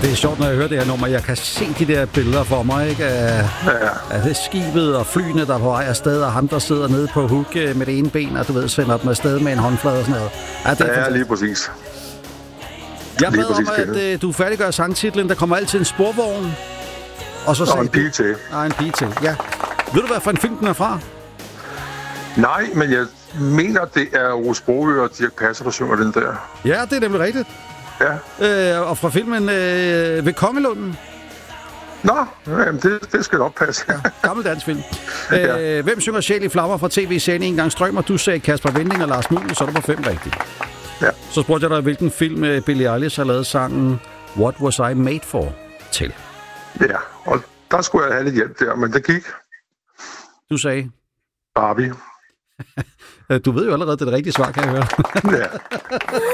det er sjovt, når jeg hører det her nummer. Jeg kan se de der billeder for mig, ikke? Af det skibet og flyene, der er på vej afsted, og ham, der sidder nede på hook med det ene ben, og du ved, sender dem afsted med en håndflade og sådan noget. Det er lige præcis. Jeg bad om, at du færdiggør sangtitlen. Der kommer altid en sporvogn. Og så en pige til. En pige til, ja. Ved du, hvad for en film den er fra? Nej, men jeg mener, det er Ove Sprogøe og Dirch Passer, der synger den der. Ja, det er nemlig rigtigt. Ja. Og fra filmen Ved Kongelunden. Nå, jamen det skal nok passe. Ja, gammel dansk film. Hvem synger Sjæl i flammer fra tv-serien En gang strøm, og du sagde Kasper Winding og Lars Muhl, så er du på 5 rigtigt. Ja. Så spurgte jeg dig, hvilken film Billie Eilish har lavet sangen What Was I Made For til? Ja, og der skulle jeg have lidt hjælp der, men det gik. Du sagde? Barbie. Du ved jo allerede, det er det rigtige svar, kan jeg høre. Ja.